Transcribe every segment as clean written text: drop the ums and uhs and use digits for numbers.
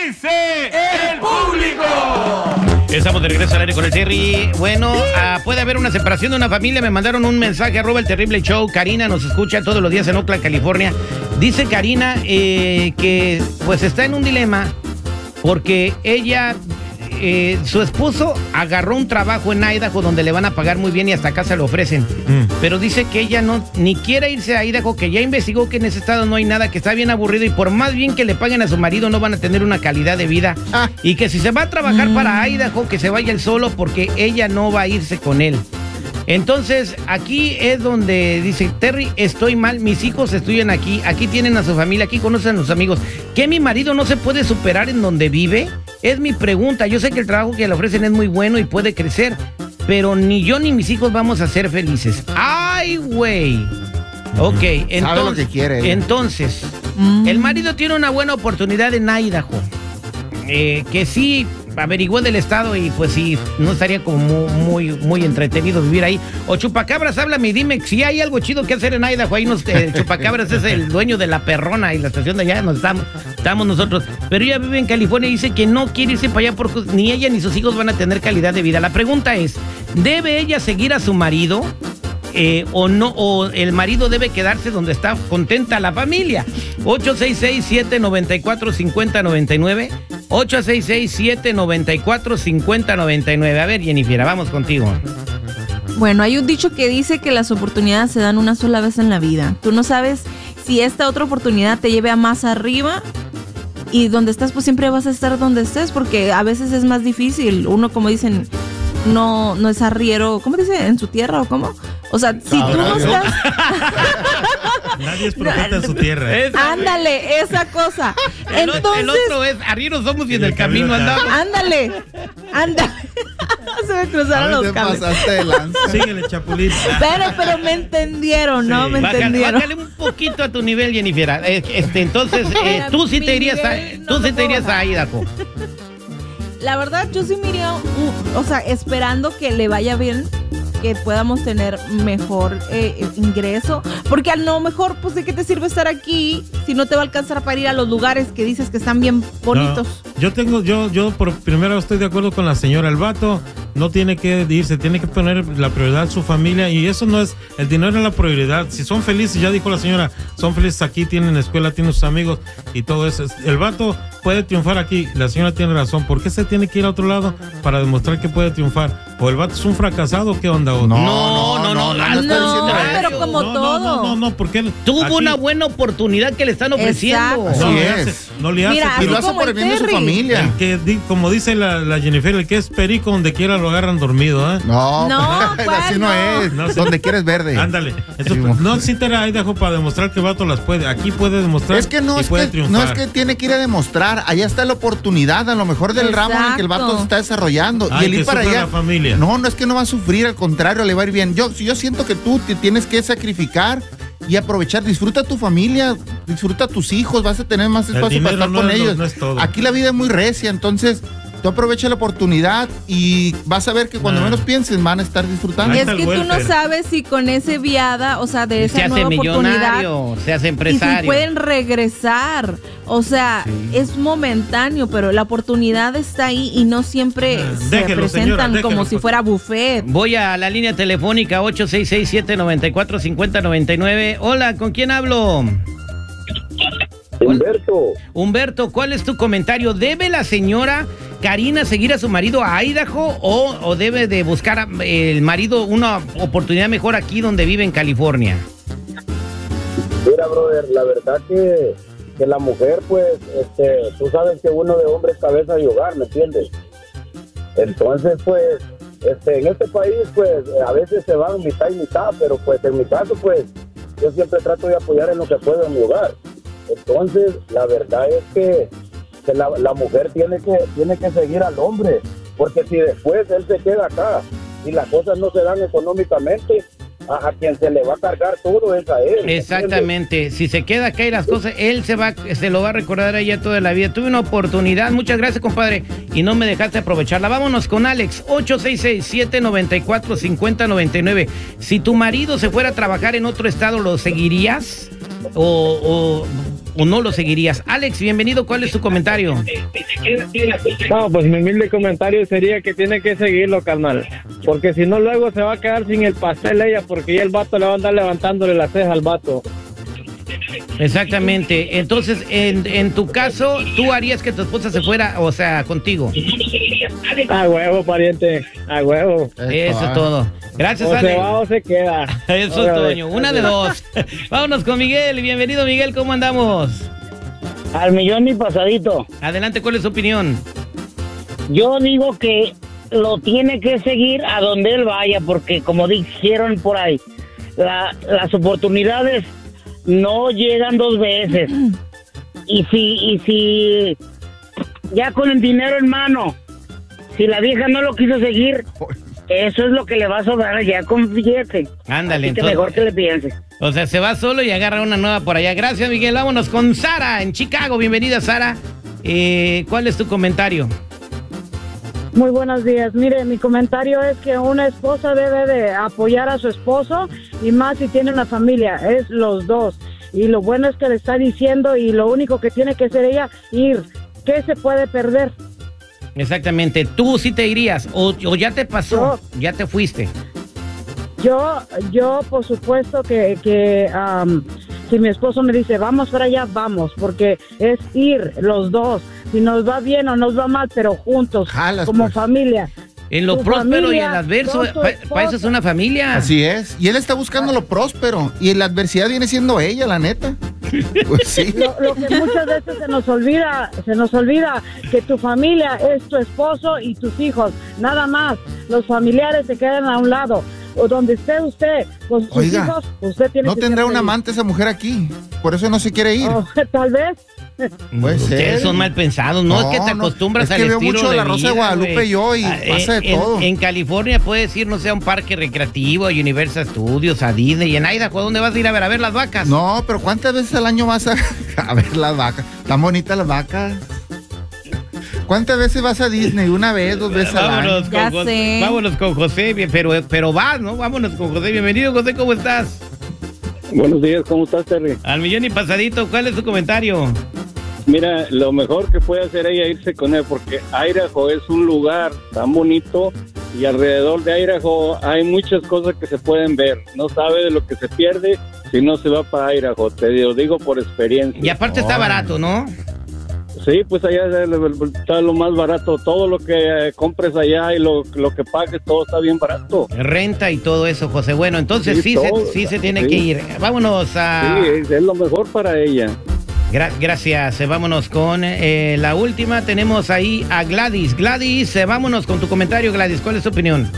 dice el público? Estamos de regreso al aire con el Terry. Bueno, puede haber una separación de una familia. Me mandaron un mensaje, @elterrible_show. Karina nos escucha todos los días en Oakland, California. Dice Karina que pues está en un dilema porque ella... su esposo agarró un trabajo en Idaho donde le van a pagar muy bien y hasta casa le ofrecen. Pero dice que ella no ni quiere irse a Idaho, que ya investigó que en ese estado no hay nada, que está bien aburrido y por más bien que le paguen a su marido no van a tener una calidad de vida. Y que si se va a trabajar para Idaho, que se vaya él solo porque ella no va a irse con él. Entonces, aquí es donde dice, Terry, estoy mal, mis hijos estudian aquí tienen a su familia, aquí conocen a los amigos. ¿Que mi marido no se puede superar en donde vive? Es mi pregunta. Yo sé que el trabajo que le ofrecen es muy bueno y puede crecer, pero ni yo ni mis hijos vamos a ser felices. ¡Ay, güey! Ok, entonces... Sabe lo que quiere. Entonces, el marido tiene una buena oportunidad en Idaho. Que sí... averiguó del estado y pues sí, no estaría como muy entretenido vivir ahí. O Chupacabras, háblame y dime si hay algo chido que hacer en Idaho. Ahí Chupacabras es el dueño de La Perrona y la estación de allá donde estamos nosotros. Pero ella vive en California y dice que no quiere irse para allá porque ni ella ni sus hijos van a tener calidad de vida. La pregunta es, ¿debe ella seguir a su marido? O no, o el marido debe quedarse donde está contenta la familia. 866-794-5099. 866-794-5099. A ver, Jennifer, vamos contigo. Bueno, hay un dicho que dice que las oportunidades se dan una sola vez en la vida. Tú no sabes si esta otra oportunidad te lleve a más arriba y donde estás, pues siempre vas a estar donde estés, porque a veces es más difícil. Uno, como dicen, no es arriero, ¿cómo dice? ¿En su tierra o cómo? O sea, si tú no estás... Nadie es profeta en su tierra. Ándale, esa cosa. Entonces, el otro es, arrieros somos y en el camino andamos. Ándale. Se me cruzaron los cables. Pasaste de lanza. Síguele, Chapulín. Pero me entendieron, ¿no? Sí. Me entendieron. Bájale un poquito a tu nivel, Jennifer. Entonces, tú sí te irías a Idaho. La verdad, yo sí me iría, esperando que le vaya bien, que podamos tener mejor ingreso, porque a lo mejor, pues, ¿de qué te sirve estar aquí si no te va a alcanzar para ir a los lugares que dices que están bien bonitos? No, yo por primero estoy de acuerdo con la señora. El vato no tiene que irse, tiene que poner la prioridad a su familia, y eso no es, el dinero es la prioridad. Si son felices, ya dijo la señora, son felices aquí, tienen escuela, tienen sus amigos y todo eso. El vato puede triunfar aquí, la señora tiene razón. ¿Por qué se tiene que ir a otro lado para demostrar que puede triunfar? ¿O el vato es un fracasado? ¿Qué onda? No, pero como todo. No, porque tuvo aquí una buena oportunidad que le están ofreciendo. No le hace. Mira, Y lo hace por el bien de su familia. El que, como dice la Jennifer, el que es perico donde quiera lo agarran dormido, ¿eh? No, ¿cuál así no es. No, sí. Donde quieres verde. Ándale. No necesita a Idaho para demostrar que el vato las puede. Aquí puede demostrar Es que no es que tiene que ir a demostrar. Allá está la oportunidad, a lo mejor del ramo en el que el vato se está desarrollando. Ay, y el ir para allá. La familia. No es que no va a sufrir, al contrario, le va a ir bien. Yo siento que tú te tienes que sacrificar y aprovechar. Disfruta tu familia, disfruta tus hijos, vas a tener más espacio para estar con ellos. No es todo. Aquí la vida es muy recia, entonces tú aprovecha la oportunidad y vas a ver que cuando menos pienses van a estar disfrutando. Es que tú no sabes si con ese viada, o sea, de esa nueva oportunidad, se hace empresario. Y si pueden regresar. O sea, es momentáneo, pero la oportunidad está ahí y no siempre se presentan como si fuera buffet. Voy a la línea telefónica 866-794-5099. Hola, ¿con quién hablo? Humberto, ¿cuál es tu comentario? ¿Debe la señora Karina seguir a su marido a Idaho o debe de buscar el marido una oportunidad mejor aquí donde vive en California? Mira, brother, la verdad que la mujer, pues, tú sabes que uno de hombre es cabeza de hogar, ¿me entiendes? Entonces, pues, en este país, pues, a veces se van mitad y mitad, pero pues en mi caso, pues, yo siempre trato de apoyar en lo que puedo en mi hogar. Entonces, la verdad es que la mujer tiene que seguir al hombre, porque si después él se queda acá y las cosas no se dan económicamente, a quien se le va a cargar todo es a él. Exactamente, si se queda acá y las cosas, él se lo va a recordar a ella toda la vida. Tuve una oportunidad, muchas gracias, compadre, y no me dejaste aprovecharla. Vámonos con Alex, 866-794-5099. Si tu marido se fuera a trabajar en otro estado, ¿lo seguirías? o no lo seguirías? Alex, bienvenido, ¿cuál es tu comentario? No, pues mi humilde comentario sería que tiene que seguirlo, carnal. Porque si no, luego se va a quedar sin el pastel ella, porque ya el vato le va a andar levantándole la ceja al vato. Exactamente. Entonces, en tu caso, ¿tú harías que tu esposa se fuera, o sea, contigo? A huevo, pariente, a huevo. Eso es todo. Gracias, O Alex. se va o se queda. Eso es Toño. Una de dos. Vámonos con Miguel. Bienvenido, Miguel. ¿Cómo andamos? Al millón y pasadito. Adelante, ¿cuál es su opinión? Yo digo que lo tiene que seguir a donde él vaya, porque como dijeron por ahí, las oportunidades no llegan dos veces. Y si ya con el dinero en mano, si la vieja no lo quiso seguir, eso es lo que le va a sobrar ya con billete. Ándale, Así que entonces. mejor que le piense. O sea, se va solo y agarra una nueva por allá. Gracias, Miguel. Vámonos con Sara en Chicago. Bienvenida, Sara. ¿Cuál es tu comentario? Muy buenos días. Mire, mi comentario es que una esposa debe de apoyar a su esposo y más si tiene una familia, es los dos. Y lo bueno es que le está diciendo y lo único que tiene que hacer ella, ir. ¿Qué se puede perder? Exactamente. ¿Tú sí te irías o ya te pasó? ¿Ya te fuiste? Yo por supuesto que si mi esposo me dice, vamos para allá, vamos, porque es ir los dos. Si nos va bien o nos va mal, pero juntos, como pues. familia. En lo Tu próspero y en familia, lo adverso, con tu para eso es una familia. Así es. Y él está buscando lo próspero. Y la adversidad viene siendo ella, la neta. Pues sí. Lo que muchas veces se nos olvida que tu familia es tu esposo y tus hijos, nada más. Los familiares se quedan a un lado. O donde esté usted con sus Oiga, hijos, usted tiene no que tendrá ser un feliz. amante esa mujer aquí. Por eso no se quiere ir. Oh, tal vez. Puede ser. Ustedes son mal pensados, no, es que te acostumbras es que al veo estilo mucho de La Rosa de vida, Guadalupe güey. yo y pasa de todo. En California puedes ir, no sé, a un parque recreativo, a Universal Studios, a Disney. Y en Idaho, ¿dónde vas a ir a ver las vacas? No, pero ¿cuántas veces al año vas a ver las vacas? Están bonitas las vacas. ¿Cuántas veces vas a Disney? ¿Una vez, dos veces al año? Vámonos con José, pero vas, ¿no? Vámonos con José. Bienvenido, José, ¿cómo estás? Buenos días, ¿cómo estás, Terry? Al millón y pasadito, ¿cuál es tu comentario? Mira, lo mejor que puede hacer ella es irse con él, porque Idaho es un lugar tan bonito y alrededor de Idaho hay muchas cosas que se pueden ver. No sabe de lo que se pierde si no se va para Idaho, te lo digo por experiencia. Y aparte está barato, ¿no? Sí, pues allá está lo más barato. Todo lo que compres allá y lo que pagues, todo está bien barato. Renta y todo eso, José. Bueno, entonces sí se tiene sí. que ir. Vámonos a... Sí, es lo mejor para ella. Gracias. Vámonos con la última. Tenemos ahí a Gladys. Gladys, vámonos con tu comentario, Gladys. ¿Cuál es tu opinión?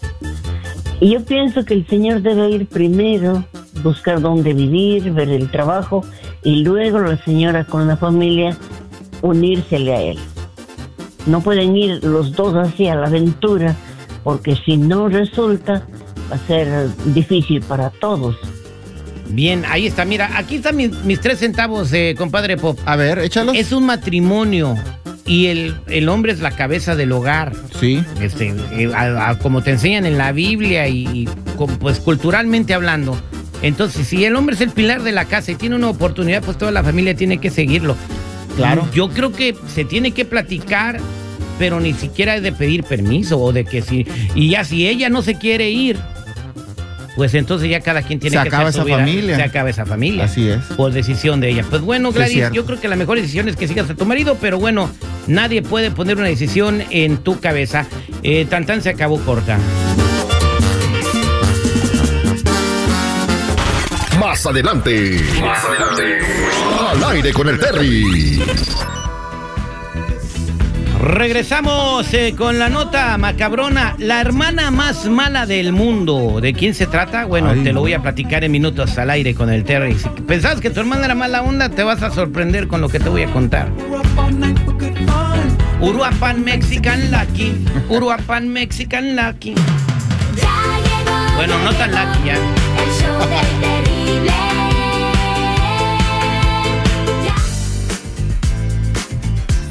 Yo pienso que el señor debe ir primero, buscar dónde vivir, ver el trabajo, y luego la señora con la familia unírsele a él. No pueden ir los dos hacia la aventura, porque si no resulta, va a ser difícil para todos. Bien, ahí está. Mira, aquí están mis 3 centavos, compadre Pop. A ver, échalos. Es un matrimonio y el hombre es la cabeza del hogar. Sí. Como te enseñan en la Biblia y pues culturalmente hablando. Entonces, si el hombre es el pilar de la casa y tiene una oportunidad, pues toda la familia tiene que seguirlo. Claro. Yo creo que se tiene que platicar, pero ni siquiera es de pedir permiso o de que si... Y ya si ella no se quiere ir, pues entonces ya cada quien tiene Se que acaba hacer su esa vida. familia. Se acaba esa familia. Así es. Por decisión de ella. Pues bueno, Sí, es Gladys, cierto. yo creo que la mejor decisión es que sigas a tu marido, pero bueno, nadie puede poner una decisión en tu cabeza. Tan se acabó corta. Más adelante. Al aire con el Terry. Regresamos con la nota macabrona. La hermana más mala del mundo. ¿De quién se trata? Bueno, te lo voy a platicar en minutos al aire con el Terry. Si pensabas que tu hermana era mala onda, te vas a sorprender con lo que te voy a contar. Uruapan Mexican Lucky. Uruapan Mexican Lucky. Bueno, no tan lucky ya. El show del terrible.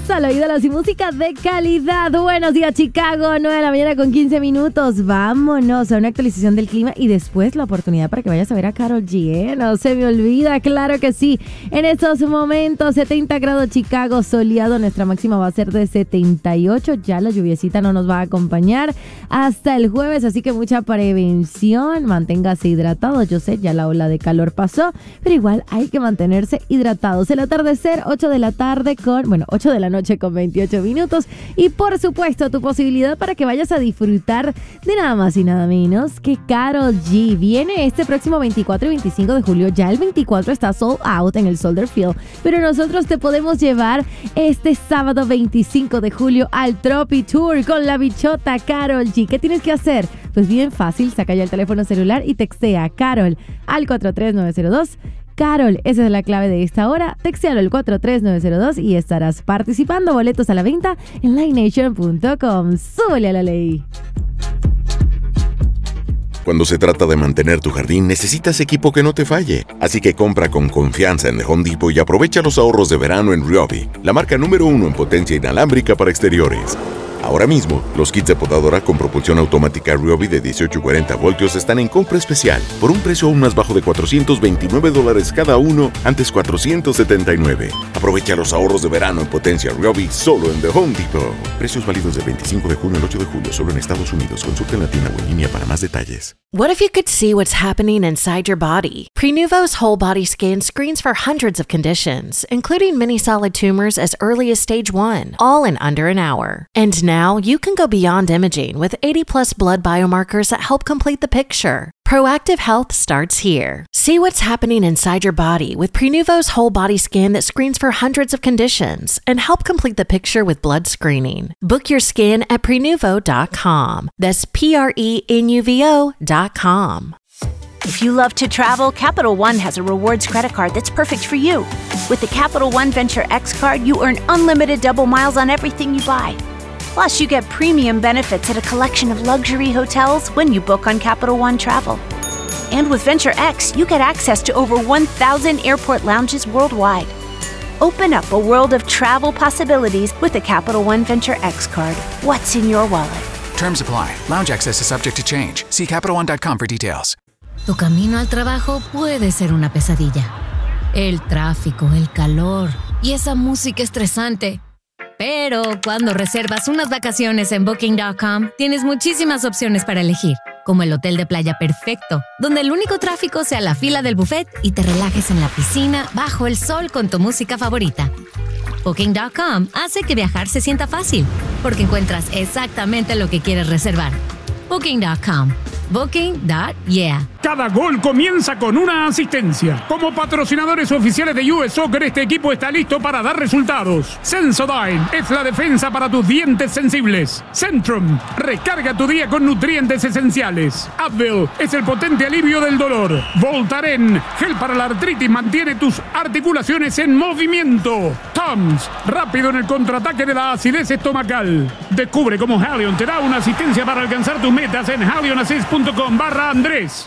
Solo ídolos y música de calidad. Buenos días, Chicago. 9 de la mañana con 15 minutos. Vámonos a una actualización del clima y después la oportunidad para que vayas a ver a Karol G. No se me olvida, claro que sí. En estos momentos, 70 grados Chicago, soleado. Nuestra máxima va a ser de 78. Ya la lluviecita no nos va a acompañar hasta el jueves, así que mucha prevención. Manténgase hidratado. Yo sé, ya la ola de calor pasó, pero igual hay que mantenerse hidratados. El atardecer, 8 de la tarde con, 8 de la noche con 28 minutos. Y por supuesto, tu posibilidad para que vayas a disfrutar de nada más y nada menos que Karol G. Viene este próximo 24 y 25 de julio. Ya el 24 está sold out en el Soldier Field, pero nosotros te podemos llevar este sábado 25 de julio al Tropi Tour con la bichota Karol G. ¿Qué tienes que hacer? Pues bien fácil, saca ya el teléfono celular y textea Karol al 43902. Karol, esa es la clave de esta hora. Textealo al 43902 y estarás participando. Boletos a la venta en livenation.com. ¡Súbele a la ley! Cuando se trata de mantener tu jardín, necesitas equipo que no te falle. Así que compra con confianza en The Home Depot y aprovecha los ahorros de verano en Ryobi, la marca número 1 en potencia inalámbrica para exteriores. Ahora mismo, los kits de podadora con propulsión automática Ryobi de 18 y 40 voltios están en compra especial por un precio aún más bajo de $429 cada uno, antes $479. Aprovecha los ahorros de verano en potencia Ryobi solo en The Home Depot. Precios válidos del 25 de junio al 8 de julio solo en Estados Unidos. Consulta en la tienda o en línea para más detalles. What if you could see what's happening inside your body? Prenuvo's whole body scan screens for hundreds of conditions, including many solid tumors as early as stage 1, all in under an hour. And now you can go beyond imaging with 80+ blood biomarkers that help complete the picture. Proactive health starts here. See what's happening inside your body with Prenuvo's whole body scan that screens for hundreds of conditions and help complete the picture with blood screening. Book your scan at Prenuvo.com. That's Prenuvo.com. If you love to travel, Capital One has a rewards credit card that's perfect for you. With the Capital One Venture X card, you earn unlimited double miles on everything you buy. Plus, you get premium benefits at a collection of luxury hotels when you book on Capital One Travel. And with Venture X, you get access to over 1,000 airport lounges worldwide. Open up a world of travel possibilities with the Capital One Venture X card. What's in your wallet? Terms apply. Lounge access is subject to change. See CapitalOne.com for details. Tu camino al trabajo puede ser una pesadilla. El tráfico, el calor y esa música estresante. Pero cuando reservas unas vacaciones en Booking.com, tienes muchísimas opciones para elegir, como el hotel de playa perfecto, donde el único tráfico sea la fila del buffet y te relajes en la piscina bajo el sol con tu música favorita. Booking.com hace que viajar se sienta fácil, porque encuentras exactamente lo que quieres reservar. Booking.com. Booking.yeah. Cada gol comienza con una asistencia. Como patrocinadores oficiales de US Soccer, este equipo está listo para dar resultados. Sensodyne es la defensa para tus dientes sensibles. Centrum, recarga tu día con nutrientes esenciales. Advil es el potente alivio del dolor. Voltaren, gel para la artritis, mantiene tus articulaciones en movimiento. Tums, rápido en el contraataque de la acidez estomacal. Descubre cómo Halion te da una asistencia para alcanzar tus metas en halionassist.com/Andrés.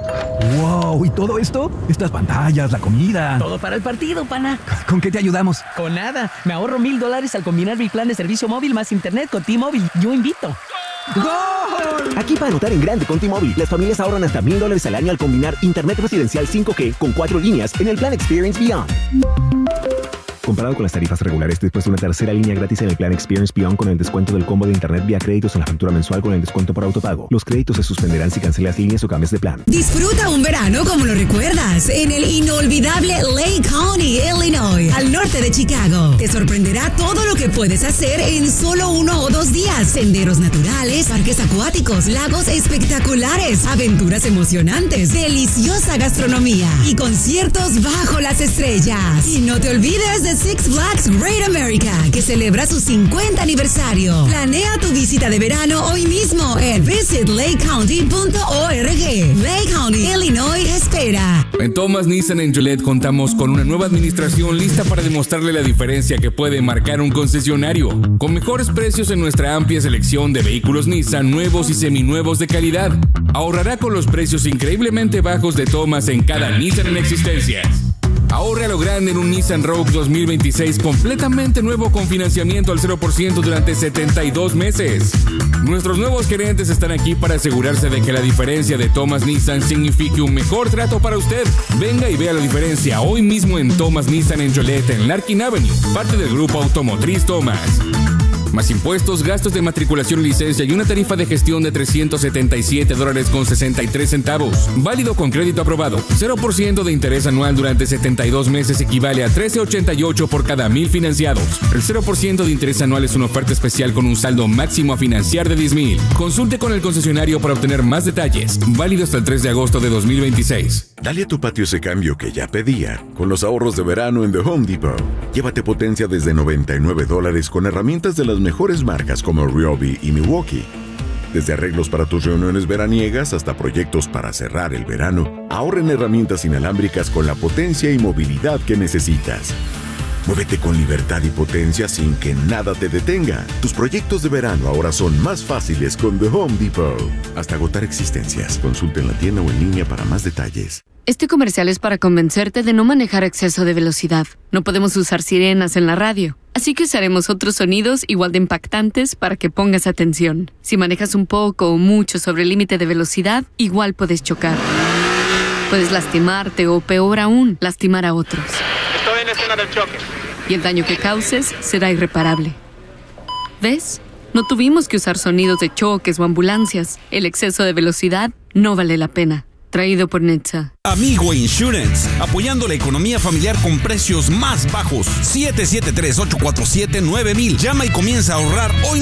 ¡Wow! ¿Y todo esto? Estas pantallas, la comida. Todo para el partido, pana. ¿Con qué te ayudamos? Con nada. Me ahorro $1,000 al combinar mi plan de servicio móvil más internet con T-Mobile. Yo invito. ¡Gol! Aquí para anotar en grande con T-Mobile, las familias ahorran hasta $1,000 al año al combinar internet residencial 5G con 4 líneas en el plan Experience Beyond. Comparado con las tarifas regulares, después de una tercera línea gratis en el plan Experience Beyond con el descuento del combo de internet vía créditos en la factura mensual con el descuento por autopago. Los créditos se suspenderán si cancelas líneas o cambias de plan. Disfruta un verano como lo recuerdas en el inolvidable Lake County, Illinois, al norte de Chicago. Te sorprenderá todo lo que puedes hacer en solo 1 o 2 días. Senderos naturales, parques acuáticos, lagos espectaculares, aventuras emocionantes, deliciosa gastronomía y conciertos bajo las estrellas. Y no te olvides de Six Flags Great America, que celebra su 50 aniversario. Planea tu visita de verano hoy mismo en visitlakecounty.org. Lake County, Illinois espera. En Thomas Nissan en Gillette contamos con una nueva administración lista para demostrarle la diferencia que puede marcar un concesionario. Con mejores precios en nuestra amplia selección de vehículos Nissan nuevos y seminuevos de calidad. Ahorrará con los precios increíblemente bajos de Thomas en cada Nissan en existencia. Ahorre a lo grande en un Nissan Rogue 2026 completamente nuevo con financiamiento al 0% durante 72 meses. Nuestros nuevos gerentes están aquí para asegurarse de que la diferencia de Thomas Nissan signifique un mejor trato para usted. Venga y vea la diferencia hoy mismo en Thomas Nissan en Joliet, en Larkin Avenue, parte del grupo automotriz Thomas. Más impuestos, gastos de matriculación y licencia y una tarifa de gestión de $377.63. Válido con crédito aprobado. 0% de interés anual durante 72 meses equivale a $13.88 por cada 1,000 financiados. El 0% de interés anual es una oferta especial con un saldo máximo a financiar de $10,000. Consulte con el concesionario para obtener más detalles. Válido hasta el 3 de agosto de 2026. Dale a tu patio ese cambio que ya pedía con los ahorros de verano en The Home Depot. Llévate potencia desde $99 con herramientas de las mejores marcas como Ryobi y Milwaukee. Desde arreglos para tus reuniones veraniegas hasta proyectos para cerrar el verano, ahorra en herramientas inalámbricas con la potencia y movilidad que necesitas. Muévete con libertad y potencia sin que nada te detenga. Tus proyectos de verano ahora son más fáciles con The Home Depot. Hasta agotar existencias. Consulta en la tienda o en línea para más detalles. Este comercial es para convencerte de no manejar a exceso de velocidad. No podemos usar sirenas en la radio, así que usaremos otros sonidos igual de impactantes para que pongas atención. Si manejas un poco o mucho sobre el límite de velocidad, igual puedes chocar. Puedes lastimarte o, peor aún, lastimar a otros. Estoy en la escena del choque. Y el daño que causes será irreparable. ¿Ves? No tuvimos que usar sonidos de choques o ambulancias. El exceso de velocidad no vale la pena. Traído por Netza. Amigo Insurance, apoyando la economía familiar con precios más bajos. 773-847-9000. Llama y comienza a ahorrar hoy.